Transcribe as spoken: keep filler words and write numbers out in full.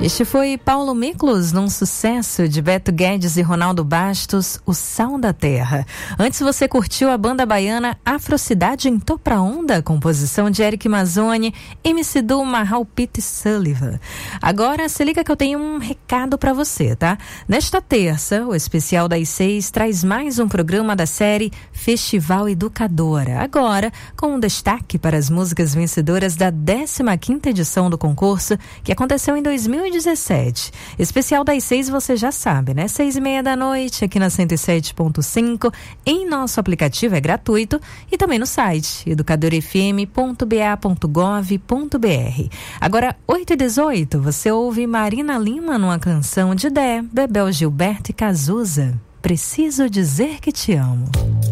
Este foi Paulo Miklos, num sucesso de Beto Guedes e Ronaldo Bastos, O Sal da Terra. Antes você curtiu a banda baiana Afrocidade em Tô Pra Onda, composição de Eric Mazzoni, M C Du, Mahal Pete e Sullivan. Agora se liga que eu tenho um recado pra você, tá? Nesta terça, o especial das seis traz mais um programa da série Festival Educadora. Agora, com um destaque para as músicas vencedoras da décima quinta edição do concurso, que aconteceu em dois mil e dezessete. Especial das seis, você já sabe, né? Seis e meia da noite, aqui na cento e sete ponto cinco. Em nosso aplicativo, é gratuito. E também no site, educador f m ponto b a ponto gov ponto b r. Agora, oito e dezoito, você ouve Marina Lima numa canção de Dé, Bebel Gilberto e Cazuza. Preciso dizer que te amo.